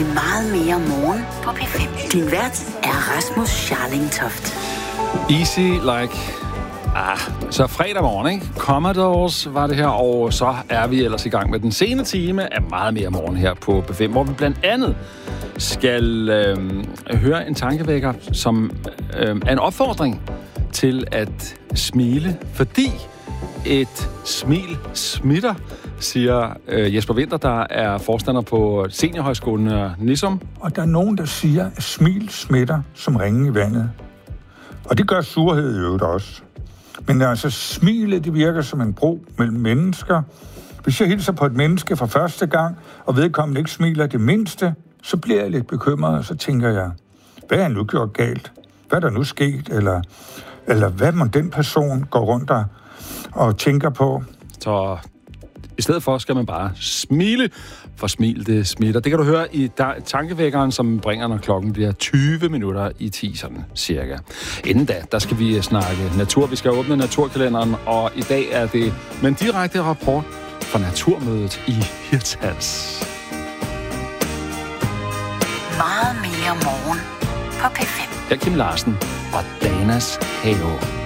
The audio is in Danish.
til Meget mere morgen på P5. Din vært er Rasmus Scharling-Toft. Easy like... så fredag morgen, ikke? Commodores var det her, og så er vi ellers i gang med den sene time af Meget mere morgen her på P5, hvor vi blandt andet skal høre en tankevækker, som er en opfordring til at smile, fordi et smil smitter, siger Jesper Winther, der er forstander på Seniorhøjskolen Nissum. Og der er nogen, der siger, at smil smitter som ringen i vandet. Og det gør surhed i øvrigt også. Men altså, smilet, det virker som en bro mellem mennesker. Hvis jeg hilser på et menneske for første gang, og vedkommende ikke smiler det mindste, så bliver jeg lidt bekymret, og så tænker jeg, hvad er nu gjort galt? Hvad er der nu sket? Eller hvad må den person gå rundt og tænker på? Så i stedet for skal man bare smile, for smil det smitter. Det kan du høre i tankevækkeren, som bringer, når klokken bliver 20 minutter i 10, sådan cirka. Inden da, der skal vi snakke natur. Vi skal åbne naturkalenderen, og i dag er det med en direkte rapport fra Naturmødet i Hirtshals. Meget mere morgen på P5. Jeg er Kim Larsen og Danas Have.